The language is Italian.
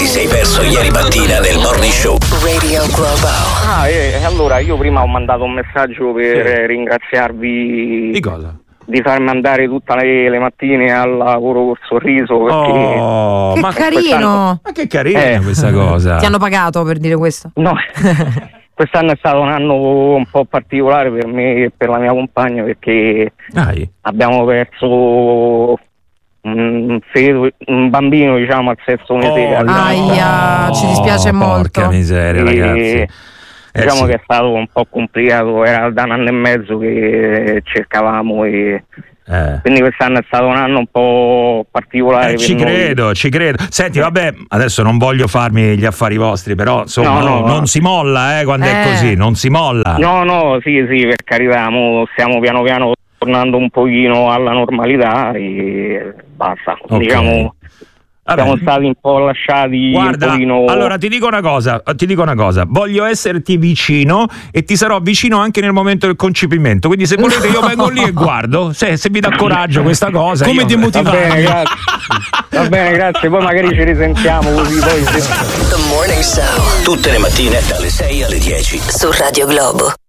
sei perso ieri mattina nel Morning Show? Radio Globo. Allora io prima ho mandato un messaggio per ringraziarvi Di cosa? di farmi andare tutte le mattine al lavoro col sorriso, perché Che ma carino! Ma che carina questa cosa. Ti hanno pagato per dire questo? no, quest'anno è stato un anno un po' particolare per me e per la mia compagna, perché abbiamo perso un bambino, diciamo, al sesto mese. Aia, ci dispiace molto. Porca miseria, ragazzi. Diciamo che è stato un po' complicato, era da un anno e mezzo che cercavamo quindi quest'anno è stato un anno un po' particolare per ci noi. credo. Senti, vabbè, adesso non voglio farmi gli affari vostri, però insomma non si molla quando è così, non si molla. No, sì, per carità, stiamo piano piano tornando un pochino alla normalità e basta. Okay. Diciamo, siamo stati un po' lasciati. Guarda, un pochino... allora ti dico una cosa, voglio esserti vicino e ti sarò vicino anche nel momento del concepimento, quindi se volete io vengo lì e guardo, se vi dà coraggio questa cosa. Come ti motivare? Va bene, grazie, poi magari ci risentiamo così poi. The Morning Show. Tutte le mattine dalle 6 alle 10 Su Radio Globo.